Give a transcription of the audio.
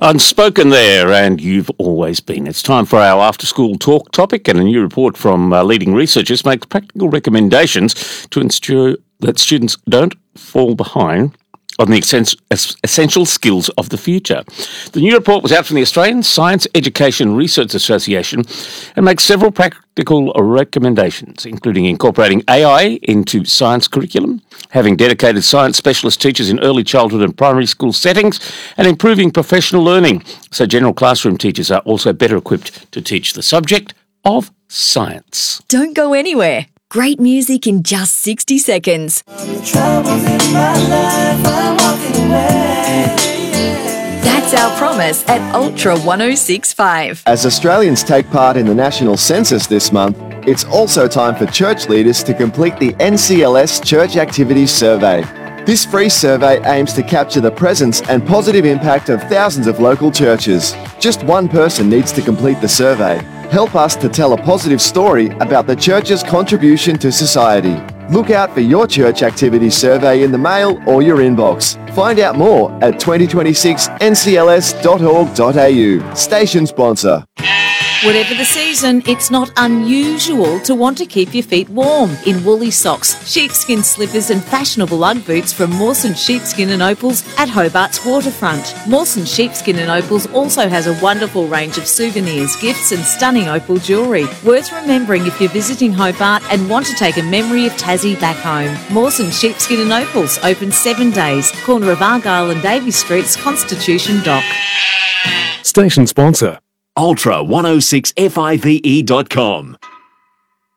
Unspoken there, and you've always been. It's time for our after-school talk topic, and a new report from leading researchers makes practical recommendations to ensure that students don't fall behind on the essential skills of the future. The new report was out from the Australian Science Education Research Association and makes several practical recommendations, including incorporating AI into science curriculum, having dedicated science specialist teachers in early childhood and primary school settings, and improving professional learning so general classroom teachers are also better equipped to teach the subject of science. Don't go anywhere. Great music in just 60 seconds. That's our promise at Ultra 1065. As Australians take part in the national census this month, it's also time for church leaders to complete the NCLS Church Activities Survey. This free survey aims to capture the presence and positive impact of thousands of local churches. Just one person needs to complete the survey. Help us to tell a positive story about the church's contribution to society. Look out for your church activity survey in the mail or your inbox. Find out more at 2026ncls.org.au. Station sponsor. Whatever the season, it's not unusual to want to keep your feet warm in woolly socks, sheepskin slippers and fashionable Ugg boots from Mawson Sheepskin and Opals at Hobart's waterfront. Mawson Sheepskin and Opals also has a wonderful range of souvenirs, gifts and stunning opal jewellery. Worth remembering if you're visiting Hobart and want to take a memory of Tassie back home. Mawson Sheepskin and Opals, open 7 days, corner of Argyle and Davies Streets, Constitution Dock. Station sponsor. Ultra 106FIVE.com.